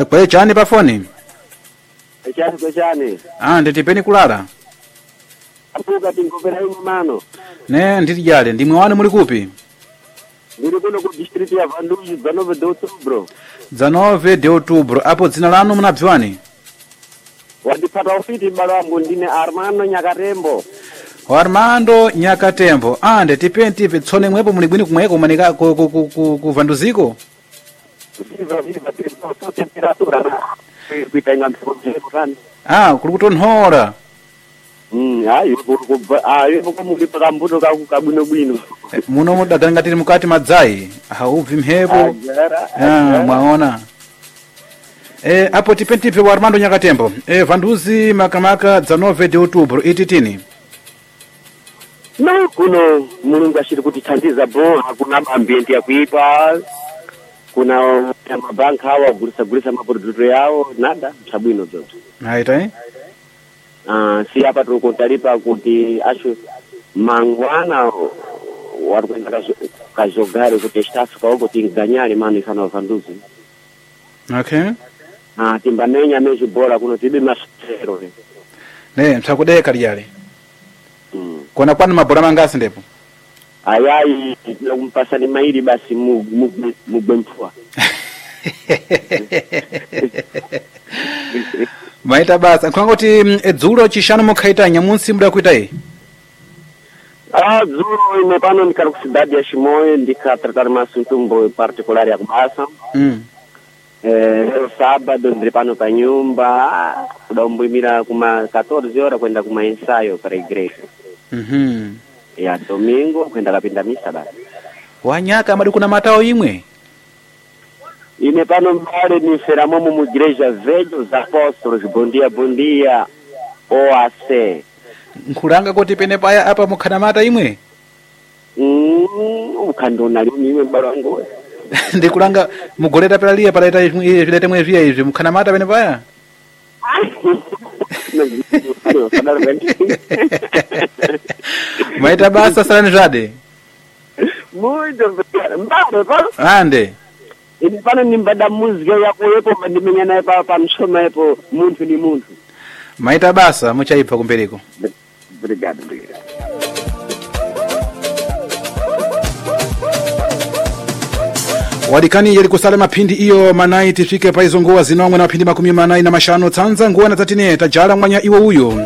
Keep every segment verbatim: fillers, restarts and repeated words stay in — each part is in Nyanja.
Kwe chani pa foni? Echani kwe chani. Ah, nditipeni kulala. Apuka tingopera ino mano. Ne, nditijale, ndimwe wanu muli kupi? Ndiri kuno ku district ya Vanduzi, Zanove de Outubro. Zanove de Outubro, apo dzina lanu munabziwani? Wandipata ufiti balo wangu ndine Armando Nyakatembo. Armando Nyakatembo, ah, nditipeni tipe tsone mwepo muli bwini kumweko manika ku, ku, ku, ku, ku Vanduziko? Viva, viva, viva, temperatura na. Kuitenga msiko kani. Ah, kuli kutonhora. Mm, ayo kuba ayo kumulipa kambuto kakabwino bwino. Muno mudagala ngati mukati madzai, haubvi mhepo. Ah, mwaona. Eh, apo tipentipe wa Armando Nyakatembo. Eh, Vanduzi makamaka Zanove de Outubro ititini. No, kuno mulungu ashiri kutithandiza bo, hakuna ambiente ya kuipa. Kuna mabanka hawa gurisa gurisa maproduto yao nada msabwino zote. Haita eh? Ah, si hapa tulikontalipa kuti asho mangwana watu kwenda kajogari kuti staff kwa huko tinganyali mani sana Vanduzi. Okay. Ah, timbanenya meji bora kuno tibi masero. Ne, mtakudeka lijali. Mm. Kuna kwani mabora mangasi ndipo? Ayayi kumpasa ni maili basi mugwempua. Maita basa, kwa ngoti edzulo chishano mokhaita nyamunsi muda kuita hii? Ah, zuro imepano nikala kusidadi ya Shimoe, ndika tratar masuntumbo partikulari ya kubasa. Mm. Eh, sábado ndripano pa nyumba, kudaumbuimira kuma quatorze horas kwenda kuma ensayo para igreja. Mhm. Ya domingo kwenda kapinda misa basi. Wanyaka amadi kuna matao imwe? Ine pano mbale ni feramomo mu igreja velho os apóstolos, bom dia, bom dia, O A C. Nkulanga kuti pene paya apa mukhana mata imwe? Mm, ukandona lini imwe mbalo wangu. Ndikulanga mugoleta pelalia palaita vilete mwe via hivi mukhana mata pene paya? Maita basa salani jade? Muito obrigado. Mbale pa? Ande. Ini pano nimbada música ya kuwepo ndimenya naye pa pa mshoma yepo muntu ni muntu. Maita basa muchaipa kumbereko. Obrigado, obrigado. Wadikani yeli kusale mapindi iyo manai tifike pa izo nguwa zinongwe na mapindi makumi manai na mashano tsanza nguwa na tatine tajala mwanya iwo uyo.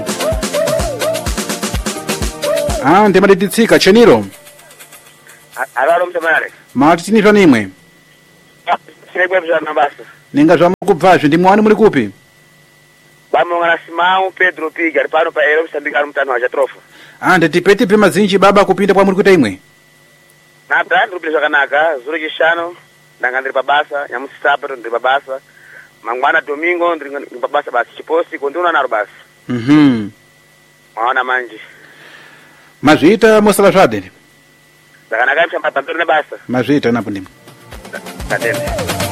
Ah, ndema dititsika cheniro. Alalo mtamanale. Matitini panimwe. Sinegwe mjana basa. Ninga zwa mukubvazvi ndi mwani muli kupi? Bamo ngana Simão Pedro Piga pano pa ero msambika mtano wa Jatrofa. Ah, ndetipeti pe mazinji baba kupinda kwa muli kuita imwe. Na brand rupile kanaka zuru gishano ndanga ndiri pabasa nyamusi sábado ndiri pabasa mangwana domingo ndiri pabasa basi chiposi konduna naro basi. Mhm. Maona manji. Mazvita mosala zvade. Ndakanaka mshamba pandori ne basa. Mazvita napo ndimo. Katende.